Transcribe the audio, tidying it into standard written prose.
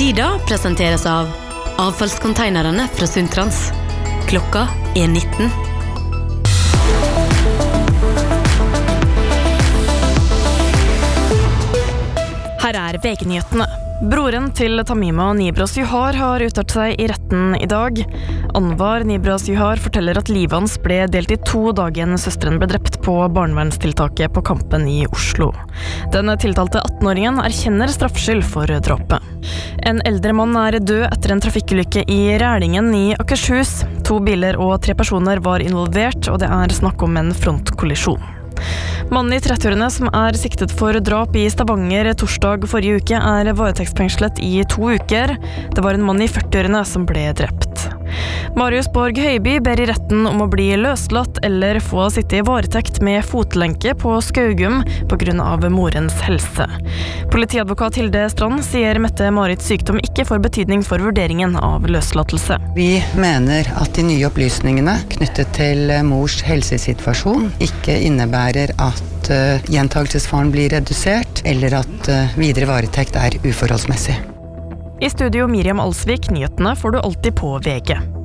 Tida presenteres av avfallskonteinerne fra Sundtrans. Klokka 19. Her VG-nyhetene. Broren til Tamima Nibras Juhar har uttalt seg i retten i dag. Anwar Nibras Juhar forteller at livet hans ble delt i 2 dagen søsteren ble drept på barnevernstiltaket på Kampen i Oslo. Den tiltalte 18-åringen erkjenner straffskyld for drapet. En eldre mann død etter en trafikkulykke i Rælingen i Akershus. 2 biler og 3 personer var involvert, og det snakk om en frontkollisjon. Mannen i 30-årene som siktet for drap i Stavanger torsdag forrige uke varetektsfengslet i 2 uker. Det var en mann i 40-årene som ble drept. Marius Borg Høiby ber i retten om å bli løslatt eller få sitte i varetekt med fotlenke på Skaugum på grunn av morens helse. Politiadvokat Hilde Strand sier Mette-Marits sykdom ikke får betydning for vurderingen av løslatelse. Vi mener at de nye opplysningene knyttet til mors helsesituasjon ikke innebærer at gjentagelsesfaren blir redusert, eller at videre varetekt uforholdsmessig. I studio Miriam Alsvik, nyhetene får du alltid på VG.